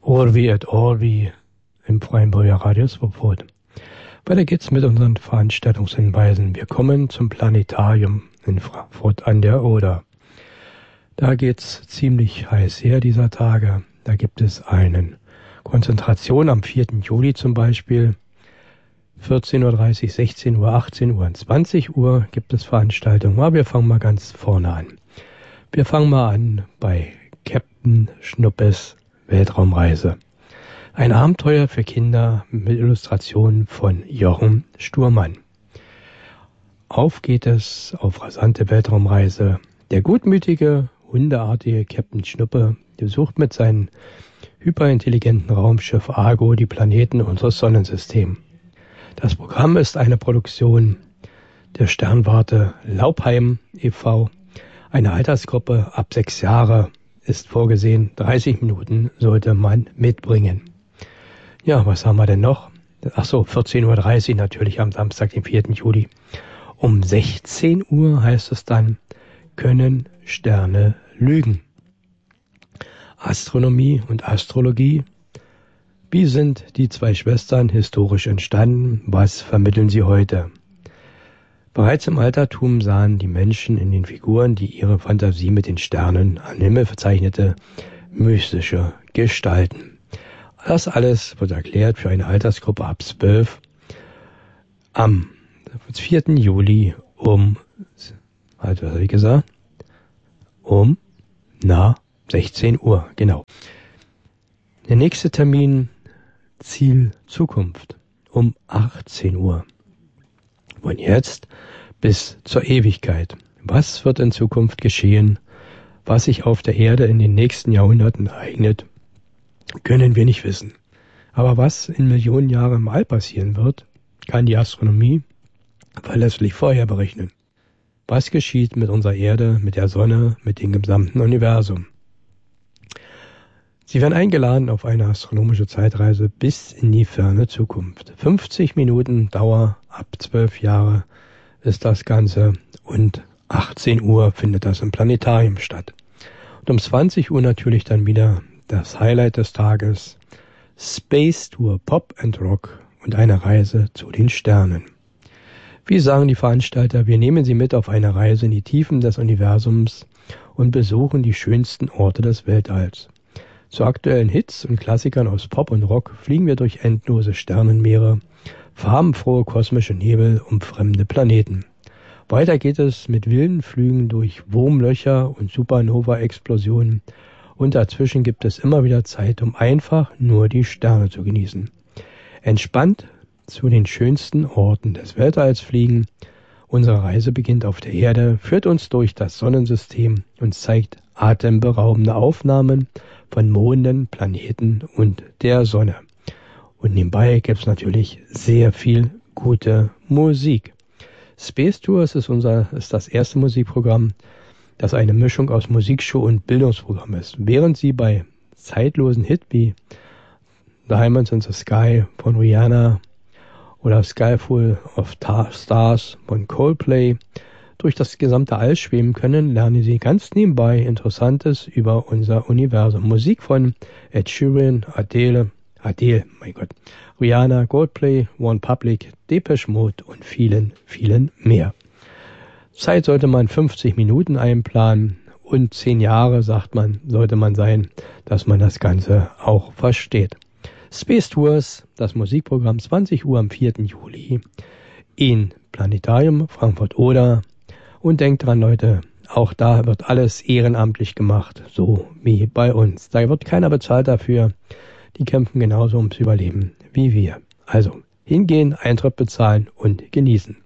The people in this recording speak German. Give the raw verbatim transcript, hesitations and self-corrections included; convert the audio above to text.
Orvi et Orvi im Freiburger Radio Swobod. Weiter geht's mit unseren Veranstaltungshinweisen. Wir kommen zum Planetarium in Frankfurt an der Oder. Da geht's ziemlich heiß her dieser Tage. Da gibt es eine Konzentration am vierten Juli zum Beispiel. vierzehn Uhr dreißig, sechzehn Uhr, achtzehn Uhr und zwanzig Uhr gibt es Veranstaltungen. Aber wir fangen mal ganz vorne an. Wir fangen mal an bei Captain Schnuppes Weltraumreise. Ein Abenteuer für Kinder mit Illustrationen von Jochen Sturmann. Auf geht es auf rasante Weltraumreise. Der gutmütige, hundeartige Captain Schnuppe besucht mit seinem hyperintelligenten Raumschiff Argo die Planeten unseres Sonnensystems. Das Programm ist eine Produktion der Sternwarte Laubheim e V Eine Altersgruppe ab sechs Jahre ist vorgesehen. dreißig Minuten sollte man mitbringen. Ja, was haben wir denn noch? Ach so, vierzehn Uhr dreißig natürlich am Samstag, den vierten Juli. Um sechzehn Uhr heißt es dann, können Sterne lügen? Astronomie und Astrologie. Wie sind die zwei Schwestern historisch entstanden? Was vermitteln sie heute? Bereits im Altertum sahen die Menschen in den Figuren, die ihre Fantasie mit den Sternen am Himmel verzeichnete, mystische Gestalten. Das alles wird erklärt für eine Altersgruppe ab zwölf am vierten Juli um, halt, was habe ich gesagt? Um, na, sechzehn Uhr, genau. Der nächste Termin, Ziel Zukunft, um achtzehn Uhr. Von jetzt bis zur Ewigkeit. Was wird in Zukunft geschehen? Was sich auf der Erde in den nächsten Jahrhunderten ereignet, können wir nicht wissen. Aber was in Millionen Jahren im All passieren wird, kann die Astronomie verlässlich vorher berechnen. Was geschieht mit unserer Erde, mit der Sonne, mit dem gesamten Universum? Sie werden eingeladen auf eine astronomische Zeitreise bis in die ferne Zukunft. fünfzig Minuten Dauer, ab zwölf Jahre ist das Ganze und achtzehn Uhr findet das im Planetarium statt. Und um zwanzig Uhr natürlich dann wieder das Highlight des Tages, Space Tour Pop and Rock und eine Reise zu den Sternen. Wie sagen die Veranstalter, wir nehmen Sie mit auf eine Reise in die Tiefen des Universums und besuchen die schönsten Orte des Weltalls. Zu aktuellen Hits und Klassikern aus Pop und Rock fliegen wir durch endlose Sternenmeere, farbenfrohe kosmische Nebel um fremde Planeten. Weiter geht es mit wilden Flügen durch Wurmlöcher und Supernova-Explosionen und dazwischen gibt es immer wieder Zeit, um einfach nur die Sterne zu genießen. Entspannt zu den schönsten Orten des Weltalls fliegen. Unsere Reise beginnt auf der Erde, führt uns durch das Sonnensystem und zeigt atemberaubende Aufnahmen von Monden, Planeten und der Sonne. Und nebenbei gibt es natürlich sehr viel gute Musik. Space Tours ist unser ist das erste Musikprogramm, das eine Mischung aus Musikshow und Bildungsprogramm ist. Während Sie bei zeitlosen Hits wie Diamonds in the Sky von Rihanna oder Sky Full of Stars von Coldplay durch das gesamte All schweben können, lernen Sie ganz nebenbei Interessantes über unser Universum. Musik von Ed Sheeran, Adele, Adele, mein Gott, Rihanna, Coldplay, OnePublic, Depeche Mode und vielen, vielen mehr. Zeit sollte man fünfzig Minuten einplanen und zehn Jahre, sagt man, sollte man sein, dass man das Ganze auch versteht. Space Tours, das Musikprogramm zwanzig Uhr am vierten Juli in Planetarium Frankfurt-Oder. Und denkt dran, Leute, auch da wird alles ehrenamtlich gemacht, so wie bei uns. Da wird keiner bezahlt dafür. Die kämpfen genauso ums Überleben wie wir. Also hingehen, Eintritt bezahlen und genießen.